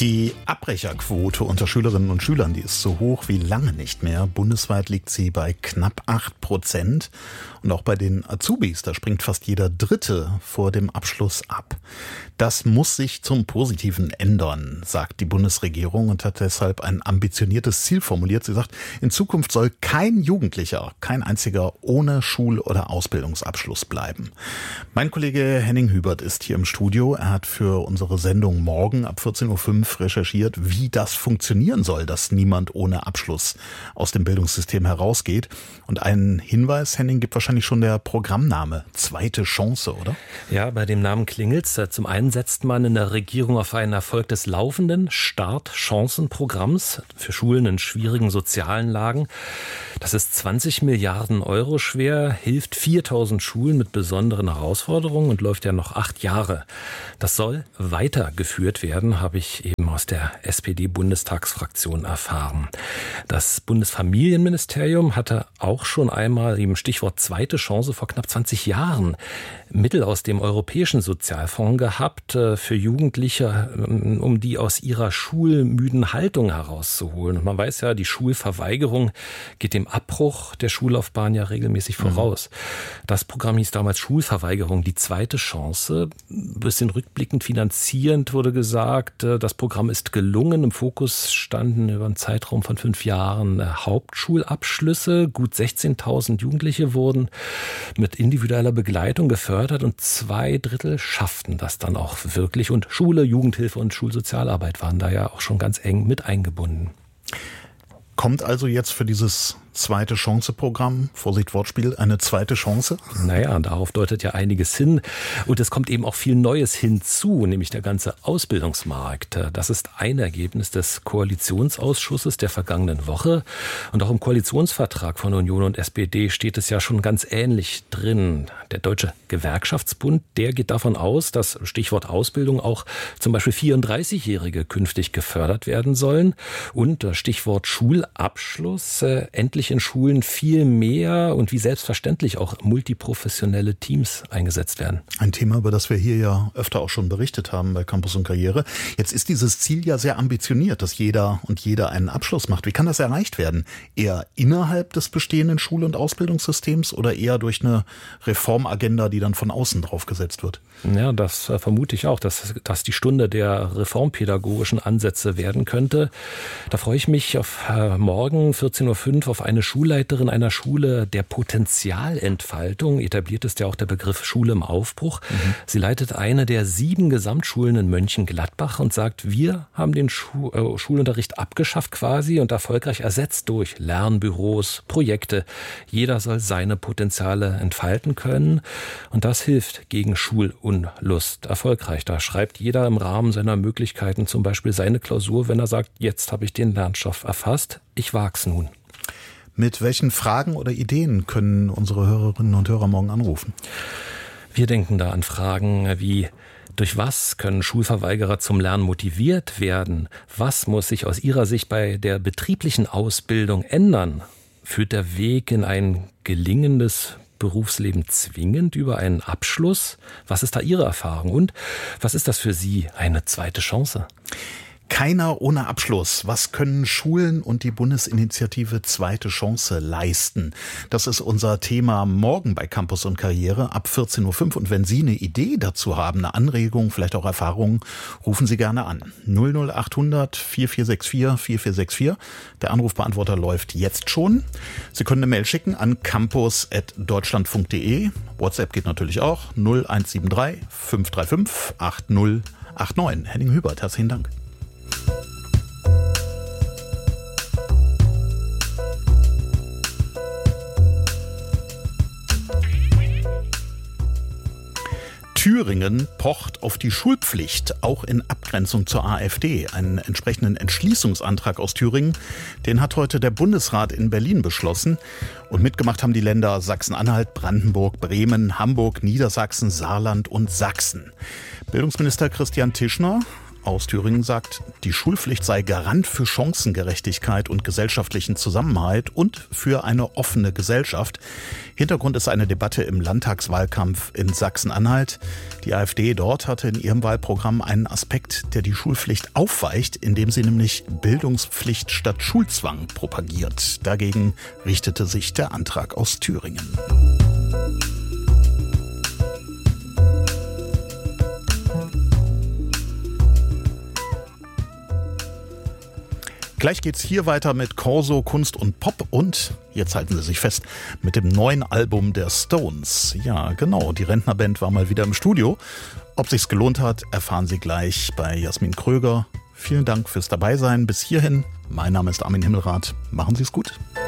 Die Abbrecherquote unter Schülerinnen und Schülern, die ist so hoch wie lange nicht mehr. Bundesweit liegt sie bei knapp 8%. Und auch bei den Azubis, da springt fast jeder Dritte vor dem Abschluss ab. Das muss sich zum Positiven ändern, sagt die Bundesregierung und hat deshalb ein ambitioniertes Ziel formuliert. Sie sagt, in Zukunft soll kein Jugendlicher, kein einziger ohne Schul- oder Ausbildungsabschluss bleiben. Mein Kollege Henning Hubert ist hier im Studio. Er hat für unsere Sendung morgen ab 14.05 Uhr recherchiert, wie das funktionieren soll, dass niemand ohne Abschluss aus dem Bildungssystem herausgeht. Und einen Hinweis, Henning, gibt wahrscheinlich schon der Programmname Zweite Chance, oder? Ja, bei dem Namen klingelt's. Zum einen setzt man in der Regierung auf einen Erfolg des laufenden Start-Chancen-Programms für Schulen in schwierigen sozialen Lagen. Das ist 20 Milliarden Euro schwer, hilft 4.000 Schulen mit besonderen Herausforderungen und läuft ja noch 8 Jahre. Das soll weitergeführt werden, habe ich eben aus der SPD-Bundestagsfraktion erfahren. Das Bundesfamilienministerium hatte auch schon einmal im Stichwort Zweite Chance vor knapp 20 Jahren Mittel aus dem Europäischen Sozialfonds gehabt für Jugendliche, um die aus ihrer schulmüden Haltung herauszuholen. Und man weiß ja, die Schulverweigerung geht dem Abbruch der Schullaufbahn ja regelmäßig voraus. Das Programm hieß damals Schulverweigerung, die zweite Chance. Ein bisschen rückblickend finanzierend wurde gesagt, das Programm ist gelungen. Im Fokus standen über einen Zeitraum von 5 Jahren Hauptschulabschlüsse. Gut 16.000 Jugendliche wurden mit individueller Begleitung gefördert und 2/3 schafften das dann auch wirklich. Und Schule, Jugendhilfe und Schulsozialarbeit waren da ja auch schon ganz eng mit eingebunden. Kommt also jetzt für dieses Zweite Chance-Programm, Vorsicht Wortspiel, eine zweite Chance? Naja, darauf deutet ja einiges hin. Und es kommt eben auch viel Neues hinzu, nämlich der ganze Ausbildungsmarkt. Das ist ein Ergebnis des Koalitionsausschusses der vergangenen Woche. Und auch im Koalitionsvertrag von Union und SPD steht es ja schon ganz ähnlich drin. Der Deutsche Gewerkschaftsbund, der geht davon aus, dass, Stichwort Ausbildung, auch zum Beispiel 34-Jährige künftig gefördert werden sollen. Und Stichwort Schulabschluss, endlich in Schulen viel mehr und wie selbstverständlich auch multiprofessionelle Teams eingesetzt werden. Ein Thema, über das wir hier ja öfter auch schon berichtet haben bei Campus und Karriere. Jetzt ist dieses Ziel ja sehr ambitioniert, dass jeder und jeder einen Abschluss macht. Wie kann das erreicht werden? Eher innerhalb des bestehenden Schul- und Ausbildungssystems oder eher durch eine Reformagenda, die dann von außen drauf gesetzt wird? Ja, das vermute ich auch, dass die Stunde der reformpädagogischen Ansätze werden könnte. Da freue ich mich auf morgen 14.05 Uhr auf eine Schulleiterin einer Schule der Potenzialentfaltung. Etabliert ist ja auch der Begriff Schule im Aufbruch. Sie leitet eine der 7 Gesamtschulen in Mönchengladbach und sagt, wir haben den Schulunterricht abgeschafft quasi und erfolgreich ersetzt durch Lernbüros, Projekte. Jeder soll seine Potenziale entfalten können und das hilft gegen Schulunlust erfolgreich. Da schreibt jeder im Rahmen seiner Möglichkeiten zum Beispiel seine Klausur, wenn er sagt, jetzt habe ich den Lernstoff erfasst, ich wag's nun. Mit welchen Fragen oder Ideen können unsere Hörerinnen und Hörer morgen anrufen? Wir denken da an Fragen wie: Durch was können Schulverweigerer zum Lernen motiviert werden? Was muss sich aus Ihrer Sicht bei der betrieblichen Ausbildung ändern? Führt der Weg in ein gelingendes Berufsleben zwingend über einen Abschluss? Was ist da Ihre Erfahrung? Und was ist das für Sie eine zweite Chance? Keiner ohne Abschluss. Was können Schulen und die Bundesinitiative Zweite Chance leisten? Das ist unser Thema morgen bei Campus und Karriere ab 14.05 Uhr. Und wenn Sie eine Idee dazu haben, eine Anregung, vielleicht auch Erfahrungen, rufen Sie gerne an. 00800 4464 4464. Der Anrufbeantworter läuft jetzt schon. Sie können eine Mail schicken an campus@deutschland.de. WhatsApp geht natürlich auch. 0173 535 8089. Henning Hubert, herzlichen Dank. Thüringen pocht auf die Schulpflicht, auch in Abgrenzung zur AfD. Einen entsprechenden Entschließungsantrag aus Thüringen, den hat heute der Bundesrat in Berlin beschlossen. Und mitgemacht haben die Länder Sachsen-Anhalt, Brandenburg, Bremen, Hamburg, Niedersachsen, Saarland und Sachsen. Bildungsminister Christian Tischner aus Thüringen sagt, die Schulpflicht sei Garant für Chancengerechtigkeit und gesellschaftlichen Zusammenhalt und für eine offene Gesellschaft. Hintergrund ist eine Debatte im Landtagswahlkampf in Sachsen-Anhalt. Die AfD dort hatte in ihrem Wahlprogramm einen Aspekt, der die Schulpflicht aufweicht, indem sie nämlich Bildungspflicht statt Schulzwang propagiert. Dagegen richtete sich der Antrag aus Thüringen. Gleich geht's hier weiter mit Corso, Kunst und Pop und, jetzt halten Sie sich fest, mit dem neuen Album der Stones. Ja, genau, die Rentnerband war mal wieder im Studio. Ob sich's gelohnt hat, erfahren Sie gleich bei Jasmin Kröger. Vielen Dank fürs Dabeisein. Bis hierhin, mein Name ist Armin Himmelrath. Machen Sie es gut.